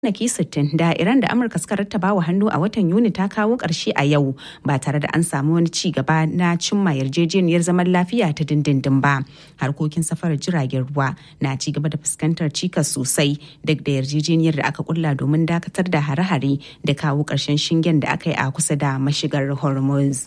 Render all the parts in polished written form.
kwanaki 60 da Iran da Amurka suka rattaba wa hannu a watan Yuni ta kawo ƙarshe a yau ba tare da an samu wani ci gaba na cimma yarjejeniyar zaman lafiya ta dindindin ba. Harkokin safarar jiragen ruwa na ci gaba da fuskantar cikas sosai duk da yarjejeniyar da aka kulla domin dakatar da hare-hare da kawo ƙarshen shingen da aka yi a kusa da mashigar Hormuz.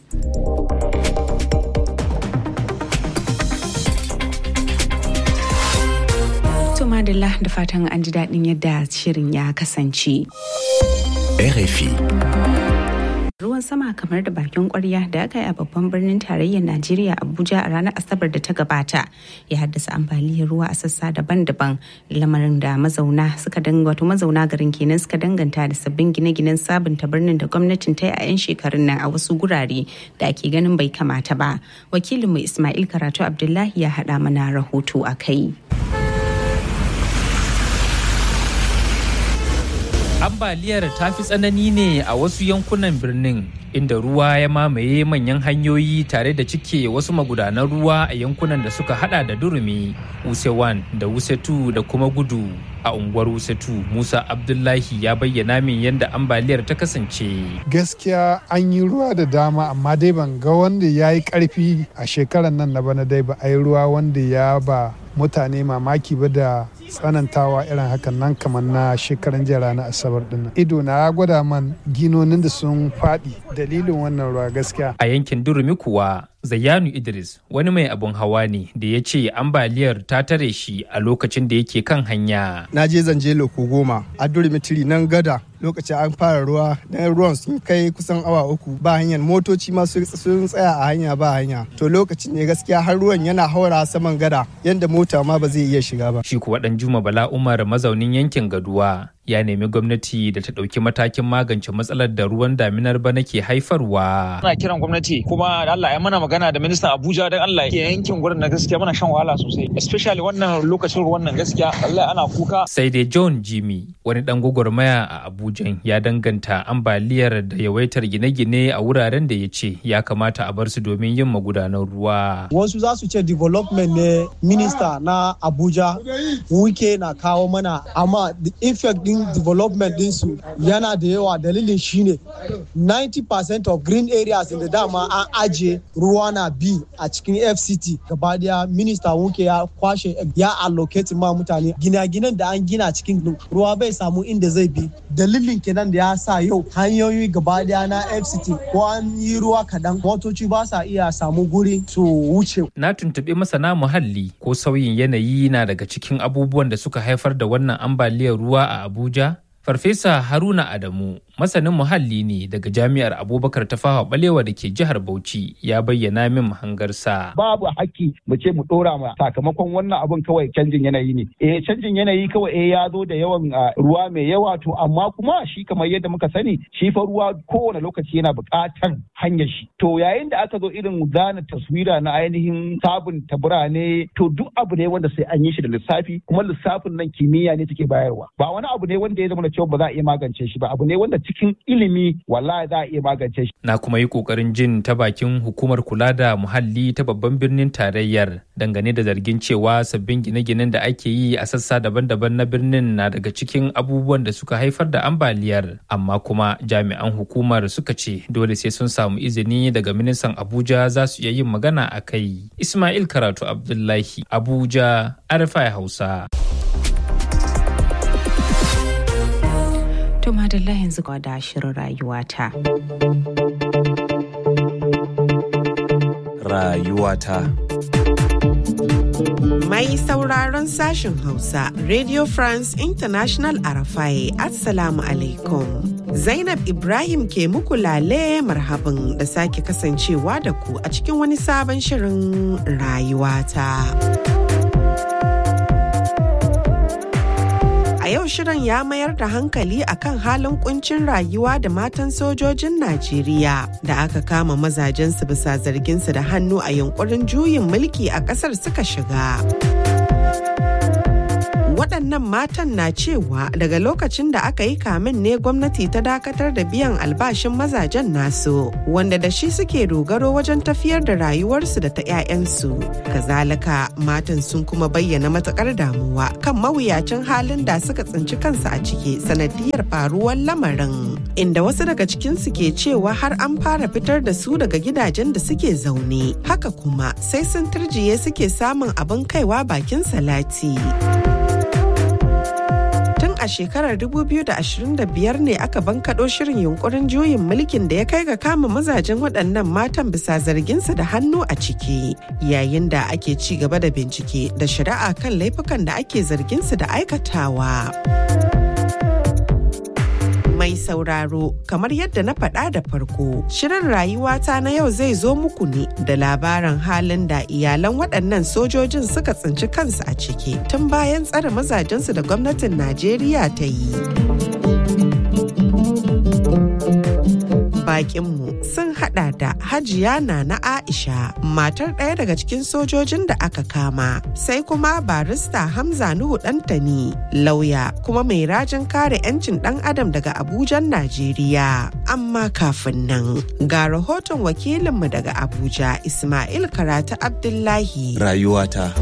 Madalla da fatan an ji daɗin yadda shirin ya kasance. RFI. Ruwan sama kamar da bakin kwarya da aka yi a babban birnin tarayyar Najeriya Abuja a ranar Asabar da ta gabata ya haddasa ambaliyar ruwa a sassa daban-daban, lamarin da mazauna garin kenan suka danganta da sabbin gine-ginen sabunta birnin da gwamnatin ta yi a 'yan shekarun nan a wasu gurare da ake ganin bai kamata ba. Wakilinmu Ismail Karatu Abdullahi ya haɗa mana rahoto a kai. Ambaliyar ta fi tsanani ne a wasu yankunan birnin inda ruwa ya mamaye manyan hanyoyi tare da cike wasu magudanan ruwa a yankunan da suka hada da Durumi, Wuse 1 da Wuse 2 da kuma Gudu. A unguwar Wuse 2, Musa Abdullahi ya bayyana min yadda ambaliyar ta kasance. Gaskiya an yi ruwa da dama amma dai ban ga wanda ya yi karfi a shekarar nan na bana dai ba a yi ruwa wanda ya ba mutane mamaki ba da tsanantawa irin hakan nan kamar na shekaran jiya ranar Asabar din. Ido na ya gwada man ginonin da sun faɗi dalilin wannan ruwa gaskiya. A yankin Durumi kuwa Zayyanu Idris wani mai abun hawa ne da ya ce ambaliyar ta tare shi a lokacin da yake kan hanya. Na je zanje loko 10 a Durumi tiri nan gada lokacin an fara ruwa dan ruwan sun kai kusan awa 3 ba hanyar motoci ma sun tsaya a hanya ba hanya. To lokacin ne gaskiya har ruwan yana haura saman gada yanda mota ma ba zai iya shiga ba. Shi kuwa dan Juma Bala Umar mazaunin yankin Gaduwa ya nemi gwamnati da ta ɗauki matakin magance matsalar da ruwan daminar bana ke haifarwa. Muna kiran gwamnati kuma da Allah ya mana magana da ministan Abuja don Allah ke yankin gurin na gaskiya muna shan wahala sosai, especially wannan lokacin ruwan nan gaskiya Allah ana kuka. Sai dai John Jimmy wani dan gwagwarmaya a Abuja ya danganta ambaliyar da yawaitar gine-gine a wuraren da ya ce ya kamata a bar su domin yin magudanan ruwa. Wasu za su ce development ne minista na Abuja wuke na kawo mana, amma the effect din development dinsu yana da yawa. Dalilin shine 90% of green areas da dama an aje ruwa na bi a cikin FCT gaba daya minista wuke ya kwashe ya allocate ma mutane gine-ginen da an gina cikin ruwa bai samu inda zai bi. Dalilin kenan da ya sa yau hanyoyi gaba daya na FCT ko an yi ruwa kadan motoci ba sa iya samu guri su wuce. Na tuntuɓi masana muhalli ko sauyin yanayi na daga cikin abubuwan da suka haifar da wannan ambaliyar ruwa a Abuja. Farfesa Haruna Adamu, masanin muhalli ne daga Jami'ar Abubakar Tafawa Balewa da ke jihar Bauchi, ya bayyana min mahangarsa. Babu haƙƙi mu ce mu ɗora ma sakamakon wannan abun kawai canjin yanayi ne. Canjin yanayi kawai ya zo da yawan ruwa mai yawa to amma kuma shi kamar yadda muka sani shi fa ruwa kowane lokaci yana buƙatar hanyar shi. To yayin da aka zo irin zana taswira na ainihin sabunta birane to duk abu ne wanda sai an yi shi da lissafi, kuma lissafin nan kimiyya ne take bayarwa. Ba wani abu ne wanda ya zama cewa ba za a iya magance shi ba, abu ne wanda cikin ilimi wallahi za a iya magance shi. Na kuma yi kokarin jin ta bakin hukumar kula da muhalli ta babban birnin tarayyar dangane da zargin cewa sabbin gine-ginen da ake yi a sassa daban-daban na birnin na daga cikin abubuwan da suka haifar da ambaliyar, amma kuma jami'an hukumar suka ce dole sai sun samu izini daga ministan Abuja za su iya yin magana a kai. Ismail Karatu Abdullahi, Abuja, RFI Hausa. To madalla yanzu ga da shirin rayuwata. Rayuwata. Mai sauraron sashen Hausa, Radio France International Arafai, Assalamu alaikum. Zainab Ibrahim ke muku lale marhaban da sake kasancewa da ku a cikin wani sabon shirin rayuwata. A yau shirin ya mayar da hankali akan halin kuncin rayuwa da matan sojojin Najeriya da aka kama mazajensu bisa zarginsu da hannu a yunkurin juyin mulki a ƙasar suka shiga. waɗannan matan na cewa daga lokacin da aka yi kamin ne gwamnati ta dakatar da biyan albashin mazajen nasu, wanda da shi suke dogaro wajen tafiyar da rayuwarsu da ta 'ya'yansu. Kazalika matan sun kuma bayyana matukar damuwa kan mawuyacin halin da suka tsinci kansu a ciki sanadiyar faruwar lamarin, inda wasu daga cikinsu ke cewa har an fara fitar da su daga gidajen da suke zaune, haka kuma sai sun turjiye suke samun abin kaiwa bakin salati. A shekarar 2025 ne aka bankaɗo shirin yunkurin juyin mulkin da ya kai ga kama mazajen waɗannan matan bisa zarginsu da hannu a ciki, yayin da ake ci gaba da bincike da shari'a kan laifukan da ake zarginsu da aikatawa. Mai sauraro, kamar yadda na faɗa da farko, shirin rayuwata na yau zai zo muku ne da labarin halin da iyalan waɗannan sojojin suka tsinci kansu a ciki tun bayan tsare mazajensu da gwamnatin Najeriya ta yi. Bakinmu sun hada da Hajiya Nana Aisha, matar ɗaya daga cikin sojojin da aka kama, sai kuma barista Hamza Nuhu Ɗantani, lauya kuma mai rajin kare 'yancin ɗan adam daga Abujan, Najeriya. Amma kafin nan, ga rahoton wakilinmu daga Abuja, Ismail Karatu Abdullahi. Rayuwata.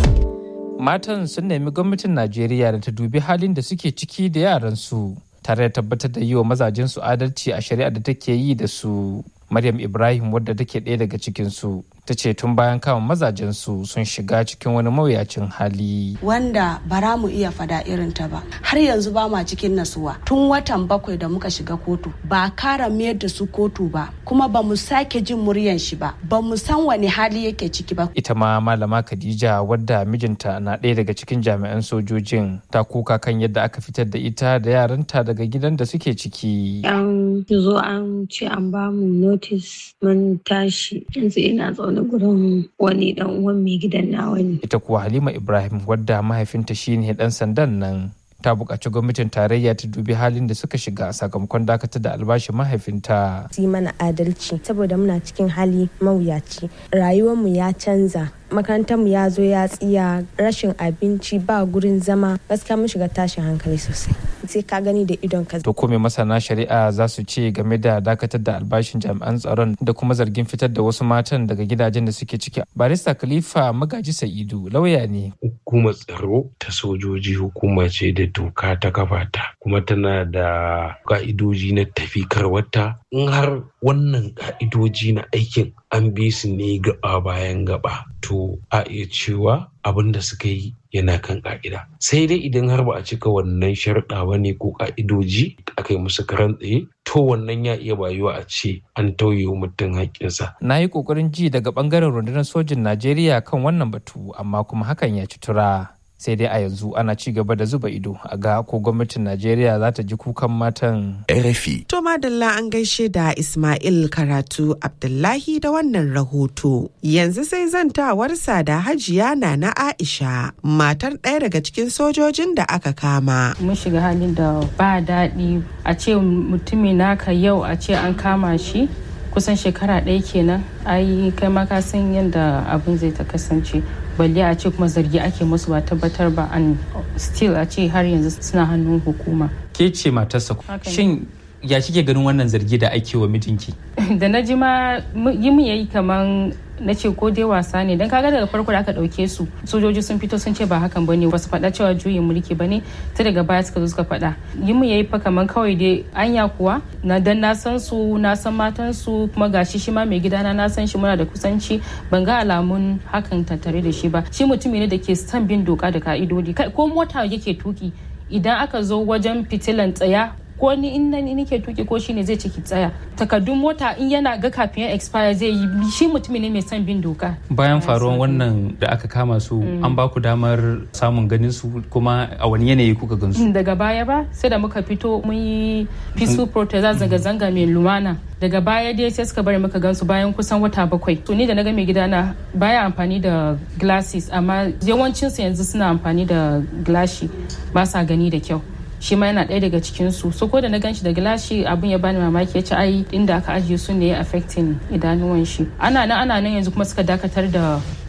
Matan sun nemi gwamnatin Najeriya da ta dubi halin da suke ciki da yaransu, tare da tabbatar da yi wa mazajensu adalci a shari'a da take yi da su. Maryam Ibrahim, wadda take ɗaya daga cikinsu, ta ce tun bayan kama mazajensu sun shiga cikin wani mawuyacin hali. Wanda bara mu iya fada irin ta ba. Har yanzu ba ma cikin nasuwa. Tun watan 7 da muka shiga kotu, ba kara mayar da su kotu ba, kuma ba mu sake jin muryan shi ba, ba mu san wani hali yake ciki ba. Ita ma Malama Khadija, wadda mijinta na ɗaya daga cikin jami'an sojojin, ta kuka kan yadda aka fitar da ita da yaranta daga gidan da suke ciki. An zo an ce an ba mu notice mun tashi, yanzu ina zaune gurin wani dan uwan mai gidan nawa ne. Ita kuwa Halima Ibrahim, wadda mahaifinta shine dan sandan nan, ta buƙaci gwamnatin tarayya ta dubi halin da suka shiga sakamakon dakatar da albashin mahaifinta. Su yi mana adalci saboda muna cikin hali mawuyaci, rayuwarmu ya canza, makarantarmu ya zo ya tsiya, rashin abinci, ba gurin zama, gaskiya mun shiga tashin hankali sosai. Sai ka gani da idon ka. To kome masana shari'a za su ce game da dakatar da albashin jami'an tsaron da kuma zargin fitar da wasu matan daga gidajen da suke ciki? Barista Khalifa Magaji Sa'idu lauya ne. Hukumar tsaro ta sojoji hukuma ce da doka ta kafa ta, kuma tana da ka'idoji na tafikarwarta. In har wannan ka'idoji na aikin an bi su ne gaba bayan gaba, to a iya cewa abin da suka yi yana kan ka'ida. Sai dai idan har ba a cika wannan sharɗa ba ne ko ka'idoji aka yi musu karan tsaye, to wannan ya iya bayuwa a ce an tauye mutum haƙƙinsa. Na yi ƙoƙarin ji daga ɓangaren rundunar sojin Najeriya kan wannan batu, amma kuma hakan ya ci tura. Sai dai a yanzu ana ci gaba da zuba ido a ga ko gwamnatin Najeriya za ta ji kukan matan. RFI. To madalla, an gaishe da Ismail Karatu Abdullahi da wannan rahoto. Yanzu sai zantawarsa da Hajiya Nana Aisha, matar ɗaya daga cikin sojojin da aka kama. Mun shiga halin da ba daɗi, a ce mutumi naka yau a ce an kama shi kusan shekara ɗaya kenan, ai kai ma ka san yadda abin zai ta kasance. Balle a ce kuma zargi ake musu ba tabbatar ba, an still a ce har yanzu suna hannun hukuma. Ke ce matarsa, shin ya kike ganin wannan zargi da ake wa mijinki? Da na ji ma yi mu yayi kaman na ce ko dai wasa ne, dan kaga daga farko da aka dauke su sojoji sun fito sun ce ba hakan bane, ba su faɗa cewa juyin mulki bane, ta daga baya suka zo suka faɗa. Yi mu yayi fa kaman kawai dai anya kuwa na dan na san su, na san matan su, kuma gashi shi ma mai gidana na san shi, muna da kusanci, ban ga alamun hakan tattare da shi ba. Shi mutumi ne da ke son bin doka da ka'idodi, ko mota yake tuki idan aka zo wajen fitilan tsaya, ko ni in nake tuki ko shine zai ciki tsaya, takardun mota in yana ga kafin ya expire zai yi. Shi mutum ne mai son bin doka. Bayan faruwar wannan da aka kama su, an ba ku damar samun ganin su, kuma a wani yanayi kuka gan su? Daga baya ba, sai da muka fito mun yi peaceful protest, zanga-zanga mai lumana. Daga baya dai sai suka bari muka gan su bayan kusan wata 7. To ni da na ga mai gidana baya amfani da glasses, amma yawancinsu yanzu suna amfani da gilashi, ba sa gani da kyau. Shi ma yana ɗaya daga cikinsu. So ko da na gan shi da gilashi abin ya bani mamaki, ya ce ai inda aka ajiye su ne ya affecting idanuwan shi. Ana nan yanzu kuma suka dakatar da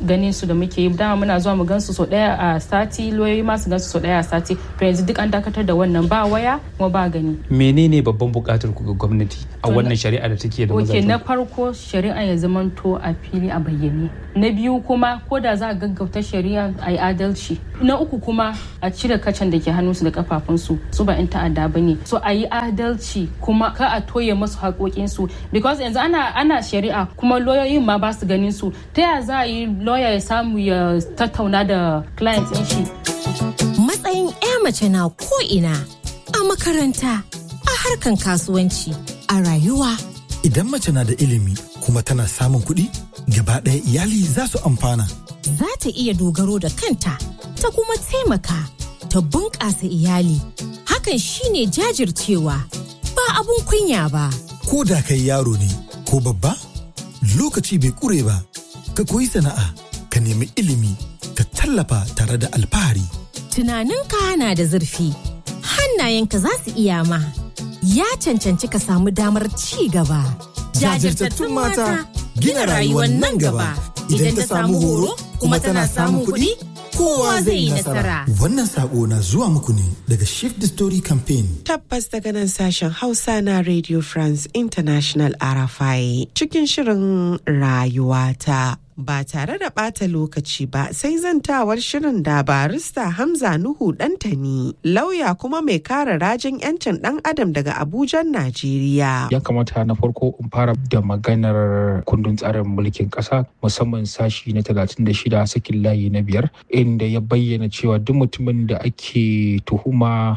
ganin su da muke yi. Dama muna zuwa mu gansu sau daya a sati, lauyoyi ma su gansu sau daya a sati. To yanzu duk an dakatar da wannan, ba waya kuma ba gani. Menene babban bukatar ku ga gwamnati a wannan shari'a da take da mazajen? Na farko shari'a ya zamanto a fili a bayyane. Na biyu kuma ko da za a gaggauta shari'a a yi adalci. Na uku kuma a cire kacan da ke hannunsu da kafafunsu, su ba 'yan ta'adda ba ne. So a yi adalci kuma ka a toye masu haƙoƙinsu, because yanzu ana shari'a kuma lauyoyin ma ba su ganin su. Ta yaya za a yi lawyer ya samu ya tattauna da client ɗin shi? Matsayin 'ya mace na ko'ina, a makaranta, a harkan kasuwanci, a rayuwa. Idan mace na da ilimi kuma tana samun kuɗi, gaba ɗaya iyali za su amfana. Za ta iya dogaro da kanta, ta kuma taimaka, ta bunƙasa iyali. Hakan shine jajircewa, ba abun kunya ba. Ko da kai yaro ne ko babba, lokaci bai ƙure ba. Ka koyi sana'a, ka nemi ilimi, ka tallafa tare da alfahari. Tunaninka na da zurfi, hannayenka za su iya ma. Ya cancanci ka samu damar ci gaba. Jajirtattun mata gina rayuwar nan gaba. Idan ta samu horo kuma tana samun kuɗi, kowa zai yi nasara. Wannan sako na zuwa muku ne daga Shift the Story Campaign. Tabbas daga nan sashen Hausa na Radio France International RFI cikin shirin rayuwata. Ba tare da ɓata lokaci ba sai zantawar shirin da barista Hamza Nuhu Ɗantani, lauya kuma mai kare rajin 'yancin ɗan adam daga Abuja, Najeriya. Ya kamata na farko in fara da maganar kundin tsarin mulkin ƙasa, musamman sashi na 36 sakin layi na 5, inda ya bayyana cewa duk mutumin da ake tuhuma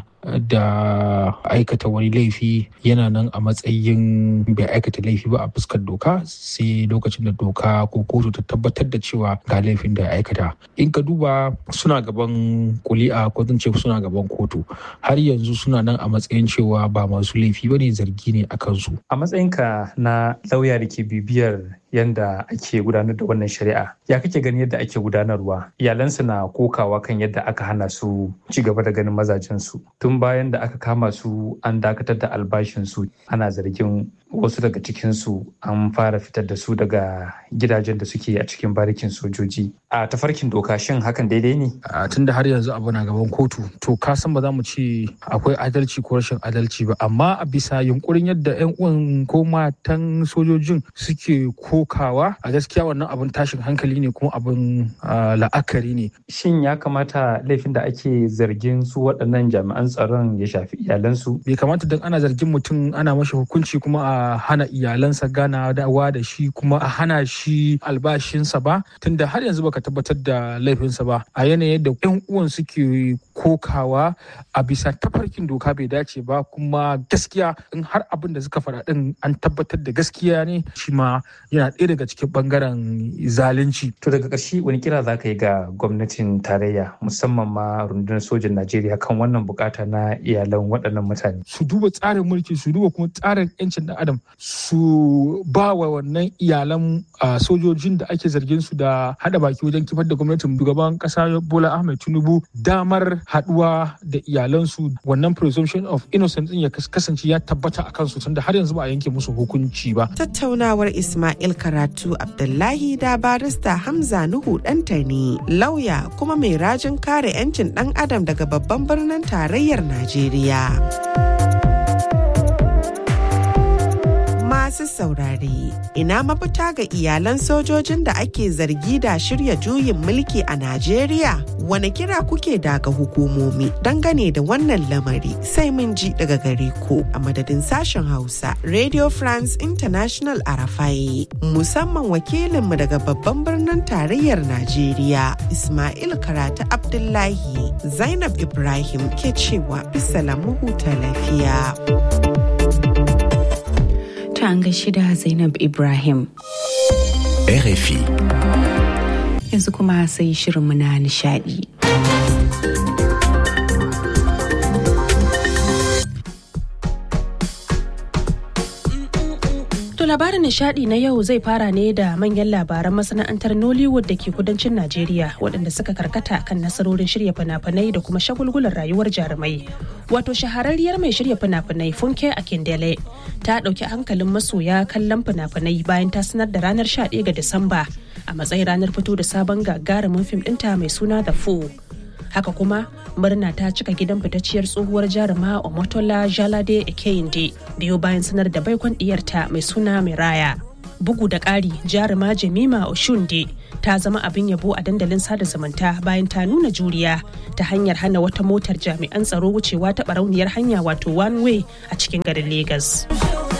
da aikata wani laifi yana nan a matsayin bai aikata laifi ba a fuskar doka sai lokacin da doka ko kotu ta tabbatar da cewa ga laifin da ya aikata. In ka duba suna gaban kuli'a ko zan ce suna gaban kotu, har yanzu suna nan a matsayin cewa ba masu laifi ba ne, zargi ne a kansu. A matsayinka na lauya da ke bibiyar yadda ake gudanar da wannan shari'a, ya kake ganin yadda ake gudanarwa? Iyalansu na kokawa kan yadda aka hana su ci gaba da ganin mazajensu. Tun bayan da aka kama su an dakatar da albashinsu, ana zargin wasu daga cikinsu an fara fitar da su daga gidajen da suke a cikin barikin sojoji. A tafarkin doka shin hakan daidai ne? Tun da har yanzu abu na gaban kotu, to ka san ba za mu ce akwai adalci ko rashin adalci ba, amma a bisa yunkurin yadda 'yan uwan ko matan sojojin suke kokawa, a gaskiya wannan abin tashin hankali ne kuma abin la'akari ne. Shin ya kamata laifin da ake zargin su waɗannan jami'an tsaron ya shafi iyalansu? Bai kamata don ana zargin mutum ana mashi hukunci kuma a hana iyalansa ganawa da shi kuma a hana shi albashinsa ba, tunda har yanzu baka tabbatar da laifinsa ba. A yanayin da 'yan uwan suke kokawa a bisa tafarkin doka bai dace ba, kuma gaskiya in har abin da suka faɗa din an tabbatar da gaskiya ne, shi ma yana ɗaya daga cikin bangaren zalunci. To daga ƙarshe wani kira za ka yi ga gwamnatin tarayya musamman ma rundunar sojin Najeriya kan wannan bukata na iyalan waɗannan mutane? Su duba tsarin mulki, su duba kuma tsarin 'yancin ɗan adam, su ba wa wannan iyalan sojojin da ake zargin su da haɗa baki wajen kifar da gwamnatin shugaban ƙasa Bola Ahmed Tinubu damar haɗuwa da iyalansu. Wannan presumption of innocence din ya kasance ya tabbata a kansu, tunda har yanzu ba a yanke musu hukunci ba. Tattaunawar Ismail Karatu Abdullahi da barista Hamza Nuhu Ɗantani, lauya kuma mai rajin kare 'yancin ɗan adam daga babban birnin tarayyar Najeriya. Masu saurare, ina mafita ga iyalan sojojin da ake zargi da shirya juyin mulki a Najeriya? Wane kira kuke daga hukumomi dangane da wannan lamari? Sai mun ji daga gare ku. A madadin sashen Hausa, Radio France International RFI, musamman wakilinmu daga babban birnin tarayyar Najeriya, Ismail Karatu Abdullahi, Zainab Ibrahim ke cewa bisalamu huta lafiya. Ta an gaishe da Zainab Ibrahim. RFI. Yanzu kuma sai shirinmu na nishadi. To labarin nishadi na yau zai fara ne da manyan labaran masana'antar Nollywood da ke kudancin Najeriya waɗanda suka karkata kan nasarorin shirya fina-finai da kuma shagulgulan rayuwar jarumai. Wato shahararriyar mai shirya fina-finai Funke Akindele ta ɗauki hankalin masoya kallon fina-finai bayan ta sanar da ranar 11 ga Disamba a matsayin ranar fito da sabon gagarumin fim ɗinta mai suna The Fool. Haka kuma murna ta cika gidan fitacciyar tsohuwar jaruma Omotola Jalade Ekeyinde biyo bayan sanar da baikon diyarta mai suna Miraya. Bugu da ƙari, jaruma Jemima Oshunde ta zama abin yabo a dandalin sada zumunta bayan ta nuna juriya ta hanyar hana wata motar jami'an tsaro wucewa ta barauniyar hanya wato one way a cikin garin Legas.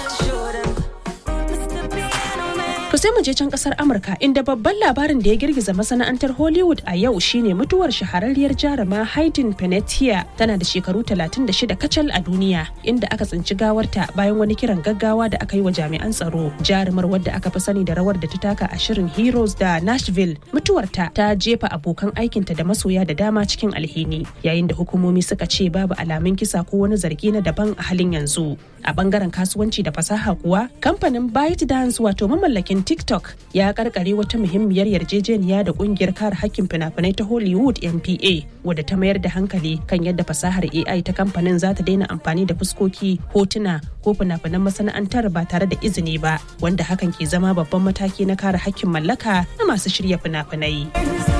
To sai mu je can kasar Amurka inda babban labarin da ya girgiza masana'antar Hollywood a yau shine mutuwar shahararriyar jaruma Hayden Panettiere, tana da shekaru 36 kacal a duniya, inda aka tsinci gawarta bayan wani kiran gaggawa da aka yi wa jami'an tsaro. Jarumar wadda aka fi sani da rawar da ta taka a shirin Heroes da Nashville, mutuwarta ta jefa abokan aikinta da masoya da dama cikin alhini, yayin da hukumomi suka ce babu alamun kisa ko wani zargi na daban a halin yanzu. A bangaren kasuwanci da fasaha kuwa, kamfanin ByteDance wato mamallakin TikTok ya karkare wata muhimmiyar yarjejeniya da kungiyar kare hakkin fina-finai ta Hollywood NPA, wadda ta mayar da hankali kan yadda fasahar AI ta kamfanin za ta daina amfani da fuskoki, hotuna ko fina-finan masana'antar ba tare da izini ba, wanda hakan ke zama babban mataki na kare hakkin mallaka na masu shirya fina-finai.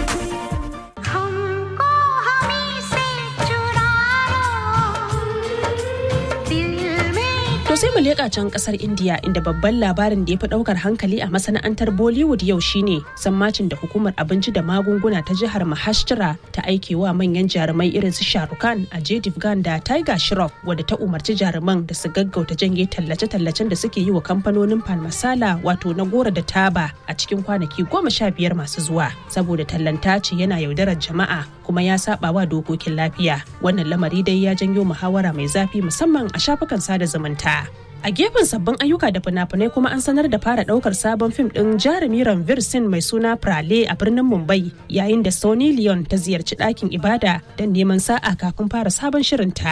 Sai mu leƙa can ƙasar India inda babban labarin da ya fi ɗaukar hankali a masana'antar Bollywood yau shine sammacin da hukumar abinci da magunguna ta jihar Maharashtra ta aikewa manyan jarumai irin su Shah Rukh Khan, Ajay Devgn da Tiger Shroff, wadda ta umarci jaruman da su gaggauta janye tallace-tallacen da suke yi wa kamfanonin Pan Masala wato na gora da taba a cikin kwanaki 15 masu zuwa, saboda tallanta ce yana yaudarar jama'a kuma ya saba wa dokokin lafiya. Wannan lamari dai ya janyo muhawara mai zafi musamman a shafukan sada zumunta. A gefen sabbin ayyuka da fina-finai kuma an sanar da fara daukar sabon fim din jarumi Ranveer Singh mai suna Prale a birnin Mumbai, yayin da Sunny Leon ta ziyarci ɗakin ibada don neman sa'a kafin fara sabon shirinta.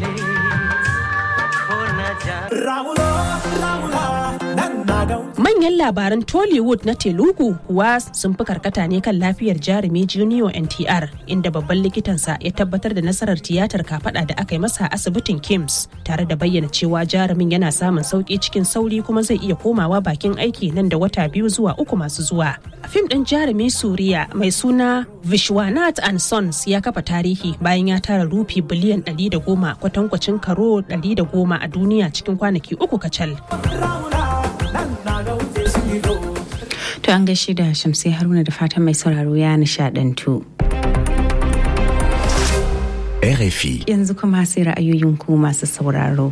Manyan labaran Tollywood na Telugu kuwa sun fi karkata ne kan lafiyar jarumi Junior NTR, inda babban likitansa ya tabbatar da nasarar tiyatar kafada da aka yi masa a asibitin Kims, tare da bayyana cewa jarumin yana samun sauki cikin sauri kuma zai iya komawa bakin aiki nan da wata 2 zuwa 3 masu zuwa. Fim ɗin jarumi Suriya mai suna Vishwanath and Sons ya kafa tarihi bayan ya tara rufi biliyan 110 kwatankwacin karo 110 a duniya cikin kwanaki 3 kacal. To an gaishe da Shamsi Haruna da fatan mai sauraro ya nishadantu. RFI. Yanzu kuma sai ra'ayoyin ku masu sauraro.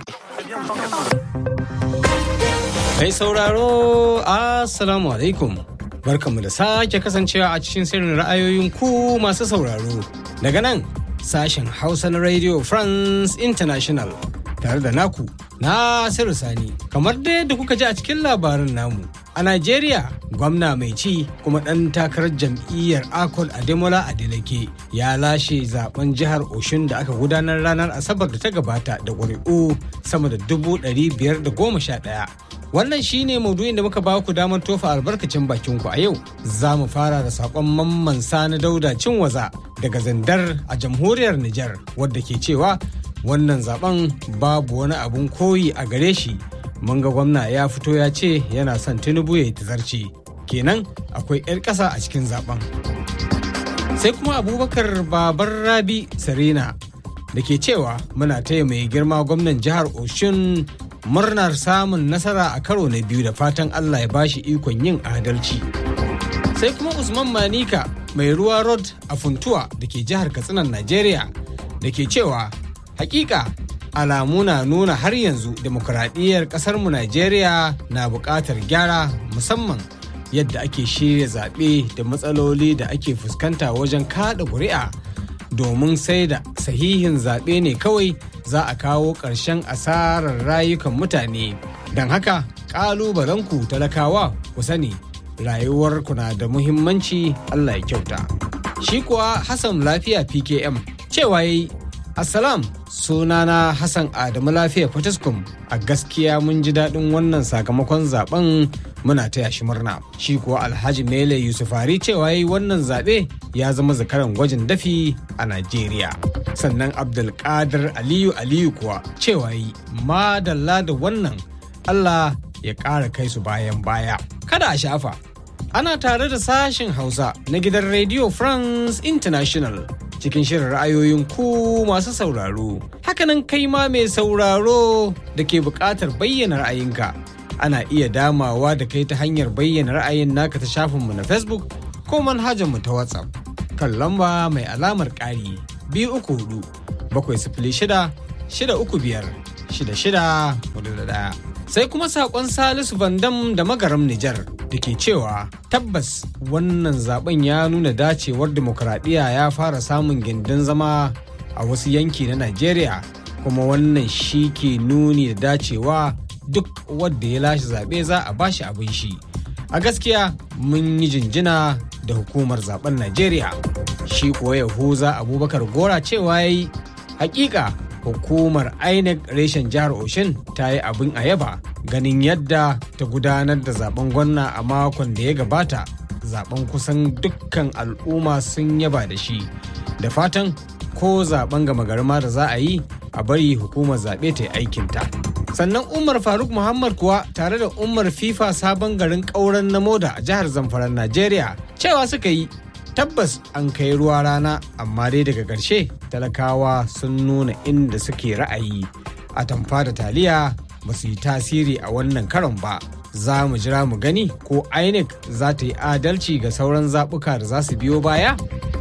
Mai sauraro, Assalamu alaikum. Barkanmu da sake kasancewa a cikin sirrin ra'ayoyin ku masu sauraro. Daga nan, sashen Hausa na Radio France International. Tare da naku, Nasiru Sani. Kamar da yadda kuka ji a cikin labarin namu. A Najeriya, gwamna mai ci kuma ɗan takarar jam'iyyar Akol Ademola Adeleke ya lashe zaben jihar Oshun da aka gudanar ranar Asabar da ta gabata da ƙuri'u sama da 511. Wannan shine maudu'in da muka ba ku damar tofa albarkacin bakinku a yau. Za mu fara da saƙon Mamman Sani Dauda Cinwaza daga Zandar a jamhuriyar Nijar, wadda ke cewa wannan zaben babu wani abun koyi a gare shi. Mun ga gwamna ya fito ya ce yana son Tinubu ya yi tazarci, kenan akwai 'yar ƙasa a cikin zaben. Sai kuma Abubakar Babar Rabi Sarina da ke cewa muna taya mai girma gwamnan jihar Oshun murnar samun nasara a karo na biyu da fatan Allah ya bashi ikon yin adalci. Sai kuma Usman Manika mai ruwa road a Funtuwa da ke jihar Katsinan Najeriya da ke cewa hakika alamu na nuna har yanzu demokuraɗiyyar ƙasarmu Najeriya na buƙatar gyara, musamman yadda ake shirya zaɓe da matsaloli da ake fuskanta wajen kaɗa ƙuri'a, domin sai da sahihin zaɓe ne kawai za a kawo ƙarshen asarar rayukan mutane. Don haka ƙalubalenku talakawa ku sani rayuwarku na da muhimmanci, Allah ya kyauta. Shi kuwa Hassan Lafiya PKM cewa yayi Assalam, sunana Hassan Adamu Lafiya Fatiskum. A gaskiya mun ji daɗin wannan sakamakon zaben muna taya shi murna. Shi kuwa Alhaji Mele Yusufari cewa yi wannan zaɓe ya zama zakaran gwajin dafi a Najeriya. Sannan Abdulkadir Aliyu kuwa cewa yi madalla da wannan Allah ya ƙara kai su bayan baya. Kada a shafa, ana tare da sashen Hausa na gidan Radio France International. Cikin shirin ra'ayoyin ku masu sauraro. Hakanan kai ma mai sauraro da ke buƙatar bayyana ra'ayinka. Ana iya damawa da kai ta hanyar bayyana ra'ayin naka ta shafinmu na Facebook ko manhajarmu ta WhatsApp. Kan lamba mai alamar ƙari 234-635-651. Sai kuma saƙon Salisu Vandam da Magaram Nijar da ke cewa tabbas wannan zaben ya nuna dacewar dimokuraɗiyya ya fara samun gindin zama a wasu yanki na Najeriya, kuma wannan shi ke nuni da dacewa duk wadda ya lashe zaɓe za a bashi abin shi. A gaskiya mun yi jinjina da hukumar zaben Najeriya. Shi kuwa Yahuza Abubakar Gora cewa ya yi hakika hukumar INEC reshen jihar Oshin ta yi abin a yaba ganin yadda ta gudanar da zaben gwamna a makon da ya gabata. Zaben kusan dukkan al'umma sun yaba da shi, da fatan ko zaben gama garma da za a yi a bari hukumar zaɓe ta yi aikinta. Sannan Umar Faruk Muhammad kuwa tare da Umar FIFA sabon garin ƙauren na Moda a jihar Zamfara Najeriya cewa suka yi tabbas an kai ruwa rana, amma dai daga ƙarshe talakawa sun nuna inda suke ra'ayi. A tamfa da taliya ba su yi tasiri a wannan karon ba. Za mu jira mu gani ko INEC za ta yi adalci ga sauran zaɓuka da za su biyo baya.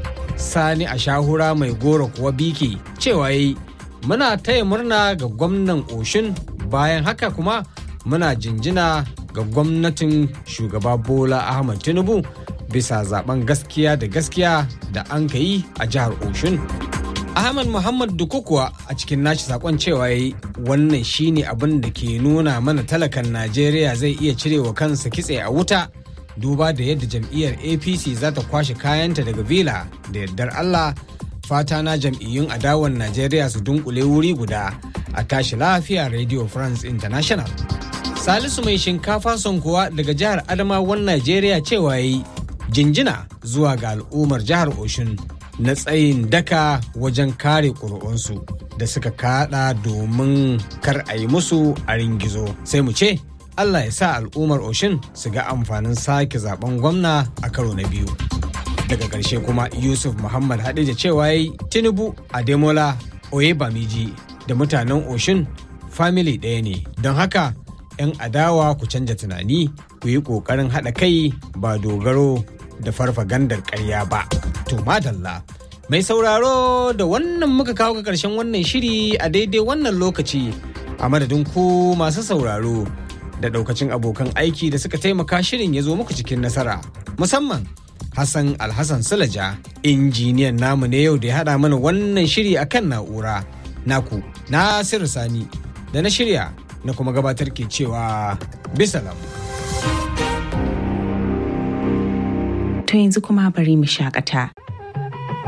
Sani a shahura mai goro kuwa biki cewa yi muna taya murna ga gwamnan Oshin, bayan haka kuma muna jinjina ga gwamnatin shugaba Bola Ahmad Tinubu bisa zaben gaskiya da gaskiya da an ka yi a jihar Oshun. Ahmad Muhammad Duku kuwa a cikin nashi sakon cewa yayi wannan shine abin da ke nuna mana talakan Najeriya zai iya cirewa kansa kitse a wuta, duba da yadda jam'iyyar APC za ta kwashe kayanta daga Villa. Da yardar Allah, fata na jam'iyyun adawan Najeriya su dunkule wuri guda a tashi lafiya. Radio France International. Salisu mai shinkafa son kuwa daga jihar Adamawan Najeriya cewa yayi jinjina zuwa ga al'ummar jihar Oshun na tsayin daka wajen kare ƙuri'unsu da suka kada domin kar a yi musu a ringizo. Sai mu ce Allah ya sa al'ummar Oshun su ga amfanin sake zaben gwamna a karo na biyu. Daga ƙarshe kuma Yusuf Muhammad Hadija cewa yayi Tinubu, Ademola, Oyebamiji da mutanen Oshun family ɗaya ne, don haka 'yan adawa ku canja tunani, ku yi ƙoƙarin haɗa kai ba dogaro da farfagandar ƙarya ba. To madalla, mai sauraro da wannan muka kawo ga ƙarshen wannan shiri a daidai wannan lokaci, a madadin ku masu sauraro da ɗaukacin abokan aiki da suka taimaka shirin ya zo muku cikin nasara, musamman Hassan Alhassan Sulaja, injiniyan namu ne yau da ya haɗa mana wannan shiri akan na'ura. Naku Nasiru Sani da na shirya na kuma gabatar ke cewa bisalam. To yanzu kuma bari mu shakata.